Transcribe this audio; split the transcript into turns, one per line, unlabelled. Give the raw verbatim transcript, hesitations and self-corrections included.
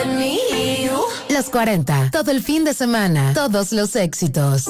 Los cuarenta, todo el fin de semana, todos los éxitos.